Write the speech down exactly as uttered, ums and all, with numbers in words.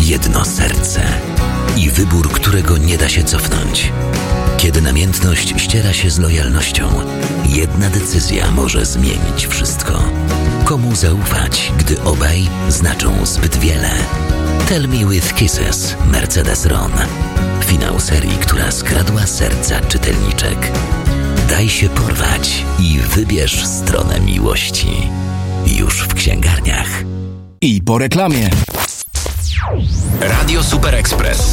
jedno serce i wybór, którego nie da się cofnąć. Kiedy namiętność ściera się z lojalnością, jedna decyzja może zmienić wszystko. Komu zaufać, gdy obaj znaczą zbyt wiele? Tell Me With Kisses, Mercedes Ron. Finał serii, która skradła serca czytelniczek. Daj się porwać i wybierz stronę miłości. Już w księgarniach. I po reklamie. Radio Super Express.